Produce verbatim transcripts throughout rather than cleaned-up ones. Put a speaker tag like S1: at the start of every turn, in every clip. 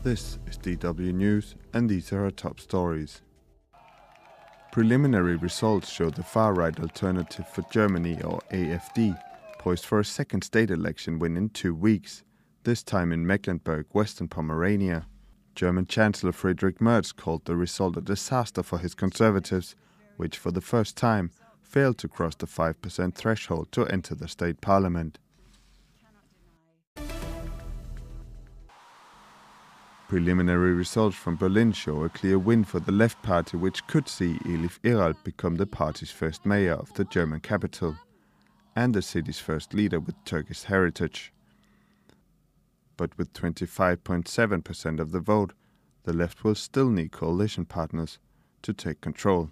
S1: This is D W News, and these are our top stories. Preliminary results show the far-right Alternative for Germany, or A F D, poised for a second state election win in two weeks, this time in Mecklenburg, Western Pomerania. German Chancellor Friedrich Merz called the result a disaster for his Conservatives, which for the first time failed to cross the five percent threshold to enter the state parliament. Preliminary results from Berlin show a clear win for the Left Party, which could see Elif Eralt become the party's first mayor of the German capital and the city's first leader with Turkish heritage. But with twenty-five point seven percent of the vote, the left will still need coalition partners to take control.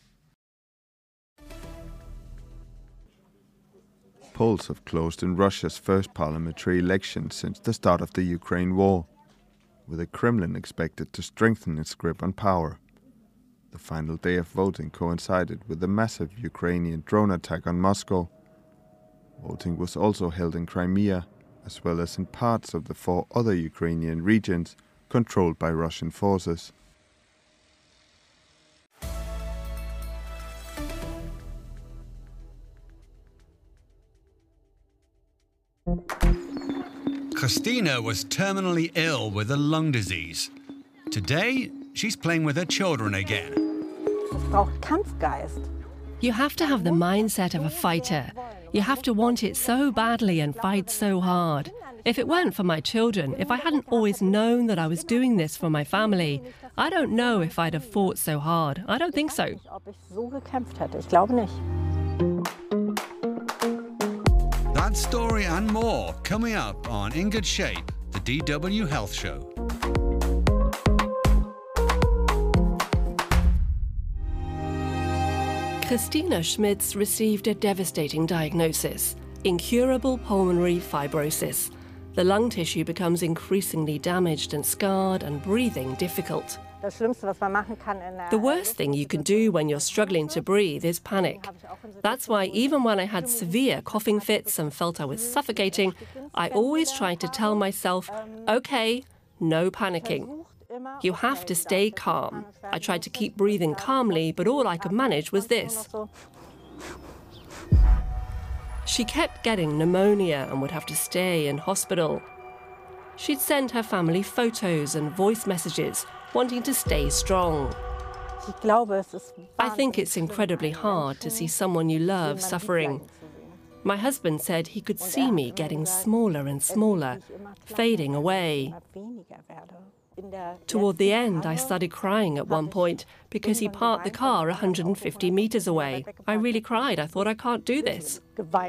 S1: Polls have closed in Russia's first parliamentary election since the start of the Ukraine war, with the Kremlin expected to strengthen its grip on power. The final day of voting coincided with the massive Ukrainian drone attack on Moscow. Voting was also held in Crimea, as well as in parts of the four other Ukrainian regions controlled by Russian forces.
S2: Christina was terminally ill with a lung disease. Today, she's playing with her children again.
S3: You have to have the mindset of a fighter. You have to want it so badly and fight so hard. If it weren't for my children, if I hadn't always known that I was doing this for my family, I don't know if I'd have fought so hard. I don't think so.
S2: That story and more coming up on In Good Shape, the D W Health Show.
S3: Christina Schmitz received a devastating diagnosis: incurable pulmonary fibrosis. The lung tissue becomes increasingly damaged and scarred, and breathing difficult. The worst thing you can do when you're struggling to breathe is panic. That's why even when I had severe coughing fits and felt I was suffocating, I always tried to tell myself, okay, no panicking. You have to stay calm. I tried to keep breathing calmly, but all I could manage was this. She kept getting pneumonia and would have to stay in hospital. She'd send her family photos and voice messages, wanting to stay strong. I think it's incredibly hard to see someone you love suffering. My husband said he could see me getting smaller and smaller, fading away. Toward the end, I started crying at one point because he parked the car one hundred fifty meters away. I really cried. I thought, I can't do this.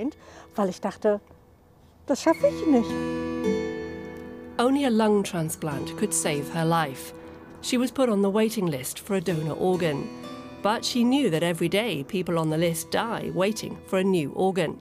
S3: Only a lung transplant could save her life. She was put on the waiting list for a donor organ, but she knew that every day people on the list die waiting for a new organ.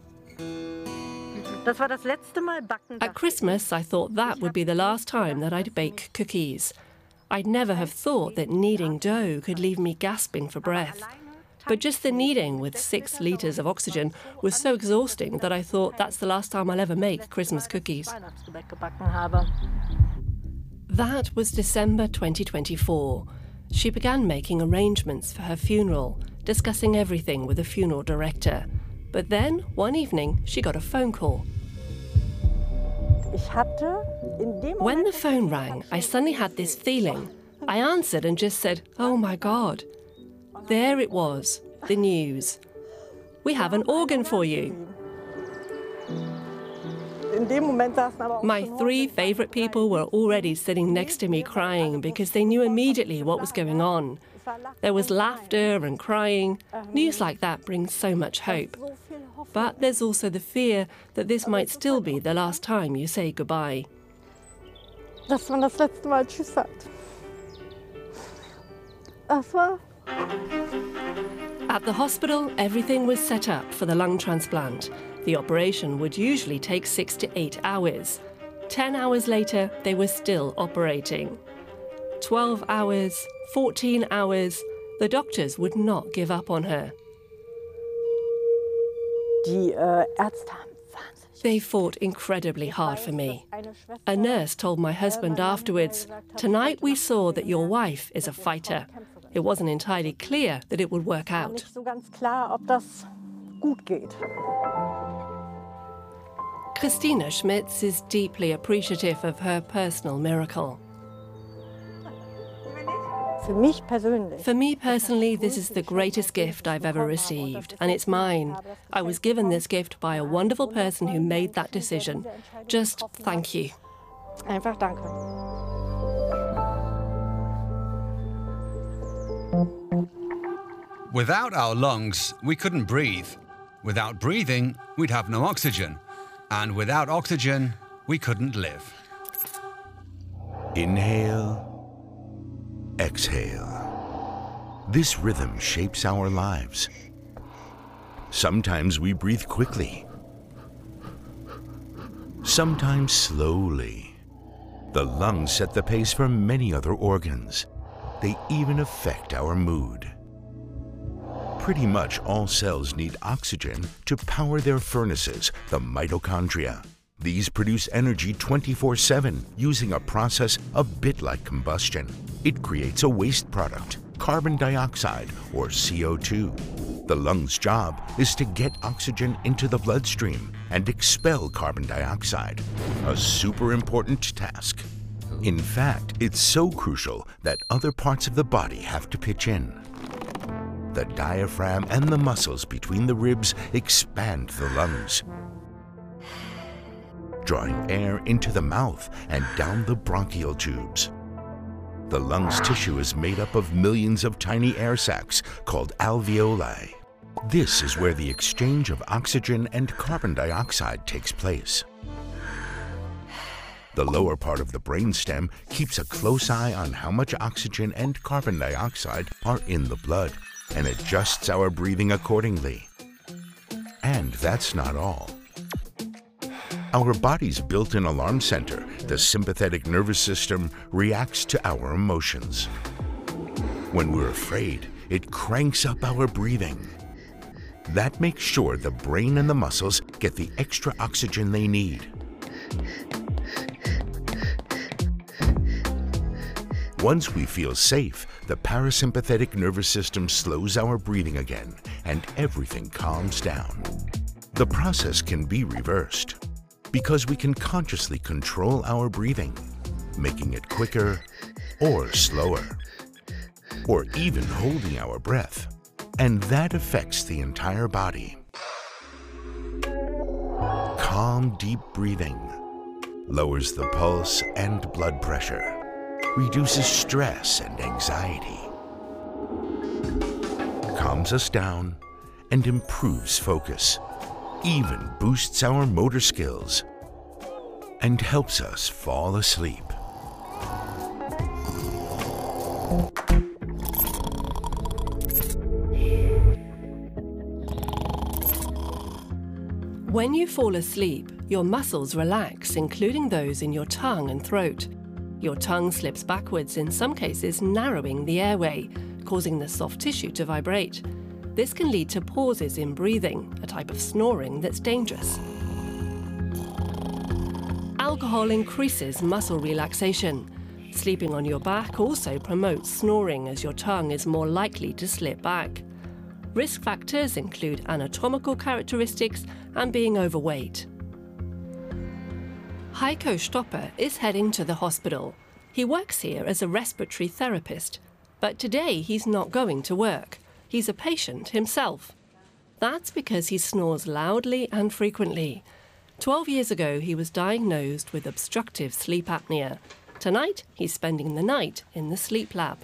S3: At Christmas, I thought that would be the last time that I'd bake cookies. I'd never have thought that kneading dough could leave me gasping for breath. But just the kneading with six litres of oxygen was so exhausting that I thought that's the last time I'll ever make Christmas cookies. That was December twenty twenty-four. She began making arrangements for her funeral, discussing everything with the funeral director. But then, one evening, she got a phone call. When the phone rang, I suddenly had this feeling. I answered and just said, "Oh my God." There it was, the news. "We have an organ for you." My three favourite people were already sitting next to me crying because they knew immediately what was going on. There was laughter and crying. News like that brings so much hope. But there's also the fear that this might still be the last time you say goodbye.
S4: Dass man das letzte Mal Tschüss sagt. Das war...
S3: At the hospital, everything was set up for the lung transplant. The operation would usually take six to eight hours. Ten hours later, they were still operating. Twelve hours, fourteen hours, the doctors would not give up on her. They fought incredibly hard for me. A nurse told my husband afterwards, "Tonight we saw that your wife is a fighter." It wasn't entirely clear that it would work out. Christina Schmitz is deeply appreciative of her personal miracle. For me personally, this is the greatest gift I've ever received, and it's mine. I was given this gift by a wonderful person who made that decision. Just thank you.
S4: Einfach danke.
S2: Without our lungs, we couldn't breathe. Without breathing, we'd have no oxygen. And without oxygen, we couldn't live.
S5: Inhale, exhale. This rhythm shapes our lives. Sometimes we breathe quickly. Sometimes slowly. The lungs set the pace for many other organs. They even affect our mood. Pretty much all cells need oxygen to power their furnaces, the mitochondria. These produce energy twenty-four seven using a process a bit like combustion. It creates a waste product, carbon dioxide or C O two. The lungs' job is to get oxygen into the bloodstream and expel carbon dioxide, a super important task. In fact, it's so crucial that other parts of the body have to pitch in. The diaphragm and the muscles between the ribs expand the lungs, drawing air into the mouth and down the bronchial tubes. The lungs tissue is made up of millions of tiny air sacs called alveoli. This is where the exchange of oxygen and carbon dioxide takes place. The lower part of the brainstem keeps a close eye on how much oxygen and carbon dioxide are in the blood and adjusts our breathing accordingly. And that's not all. Our body's built-in alarm center, the sympathetic nervous system, reacts to our emotions. When we're afraid, it cranks up our breathing. That makes sure the brain and the muscles get the extra oxygen they need. Once we feel safe, the parasympathetic nervous system slows our breathing again, and everything calms down. The process can be reversed because we can consciously control our breathing, making it quicker or slower, or even holding our breath. And that affects the entire body. Calm, deep breathing lowers the pulse and blood pressure, reduces stress and anxiety, calms us down, and improves focus, even boosts our motor skills, and helps us fall asleep.
S3: When you fall asleep, your muscles relax, including those in your tongue and throat. Your tongue slips backwards, in some cases narrowing the airway, causing the soft tissue to vibrate. This can lead to pauses in breathing, a type of snoring that's dangerous. Alcohol increases muscle relaxation. Sleeping on your back also promotes snoring, as your tongue is more likely to slip back. Risk factors include anatomical characteristics and being overweight. Heiko Stopper is heading to the hospital. He works here as a respiratory therapist, but today he's not going to work. He's a patient himself. That's because he snores loudly and frequently. Twelve years ago, he was diagnosed with obstructive sleep apnea. Tonight, he's spending the night in the sleep lab.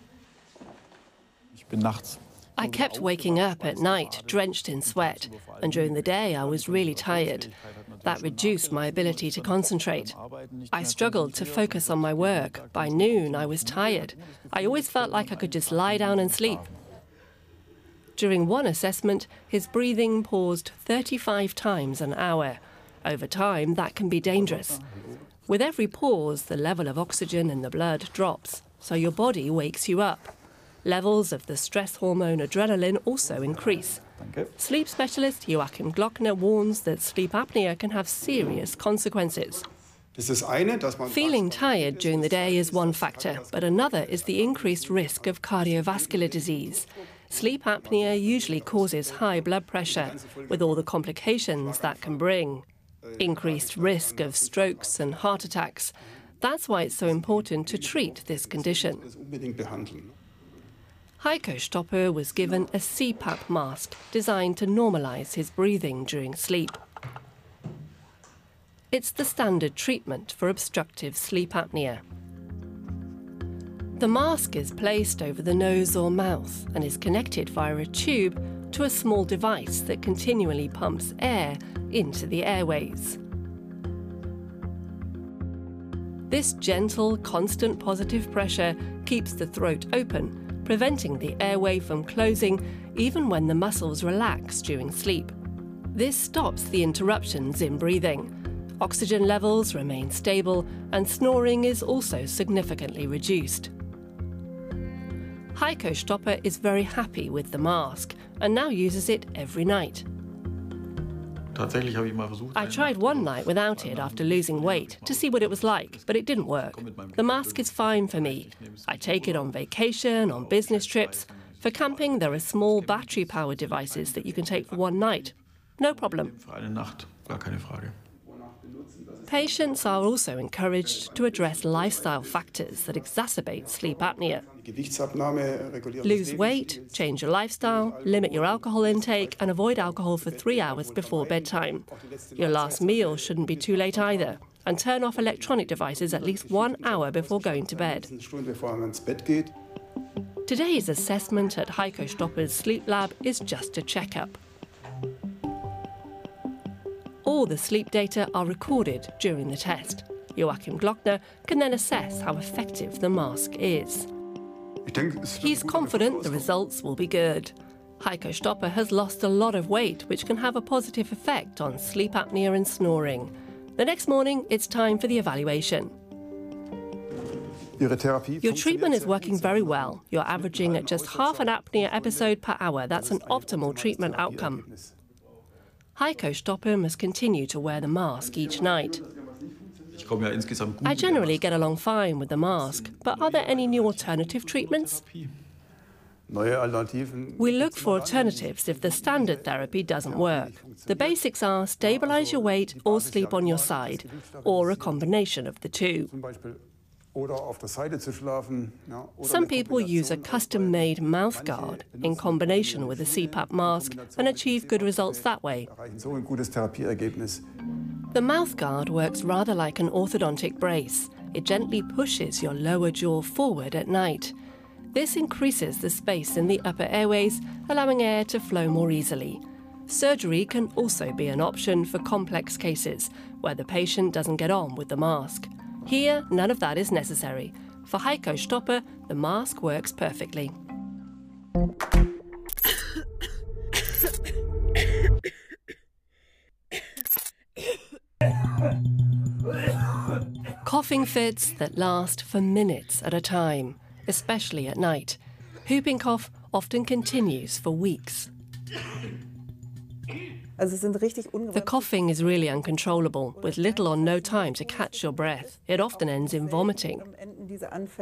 S3: I kept waking up at night, drenched in sweat, and during the day I was really tired. That reduced my ability to concentrate. I struggled to focus on my work. By noon, I was tired. I always felt like I could just lie down and sleep. During one assessment, his breathing paused thirty-five times an hour. Over time, that can be dangerous. With every pause, the level of oxygen in the blood drops, so your body wakes you up. Levels of the stress hormone adrenaline also increase. Sleep specialist Joachim Glockner warns that sleep apnea can have serious consequences. Feeling tired during the day is one factor, but another is the increased risk of cardiovascular disease. Sleep apnea usually causes high blood pressure, with all the complications that can bring. Increased risk of strokes and heart attacks. That's why it's so important to treat this condition. Heiko Stopper was given a C PAP mask designed to normalise his breathing during sleep. It's the standard treatment for obstructive sleep apnea. The mask is placed over the nose or mouth and is connected via a tube to a small device that continually pumps air into the airways. This gentle, constant positive pressure keeps the throat open, preventing the airway from closing even when the muscles relax during sleep. This stops the interruptions in breathing. Oxygen levels remain stable and snoring is also significantly reduced. Heiko Stopper is very happy with the mask and now uses it every night. I tried one night without it after losing weight to see what it was like, but it didn't work. The mask is fine for me. I take it on vacation, on business trips. For camping, there are small battery-powered devices that you can take for one night. No problem. Patients are also encouraged to address lifestyle factors that exacerbate sleep apnea. Lose weight, change your lifestyle, limit your alcohol intake and avoid alcohol for three hours before bedtime. Your last meal shouldn't be too late either, and turn off electronic devices at least one hour before going to bed. Today's assessment at Heiko Stopper's sleep lab is just a checkup. All the sleep data are recorded during the test. Joachim Glockner can then assess how effective the mask is. He's confident the results will be good. Heiko Stopper has lost a lot of weight, which can have a positive effect on sleep apnea and snoring. The next morning, it's time for the evaluation. Your treatment is working very well. You're averaging at just half an apnea episode per hour. That's an optimal treatment outcome. Heiko Stopper must continue to wear the mask each night. I generally get along fine with the mask, but are there any new alternative treatments? We look for alternatives if the standard therapy doesn't work. The basics are stabilize your weight or sleep on your side, or a combination of the two. Some people use a custom-made mouth guard in combination with a C PAP mask and achieve good results that way. The mouth guard works rather like an orthodontic brace. It gently pushes your lower jaw forward at night. This increases the space in the upper airways, allowing air to flow more easily. Surgery can also be an option for complex cases where the patient doesn't get on with the mask. Here, none of that is necessary. For Heiko Stopper, the mask works perfectly. Coughing fits that last for minutes at a time, especially at night. Whooping cough often continues for weeks. The coughing is really uncontrollable, with little or no time to catch your breath. It often ends in vomiting.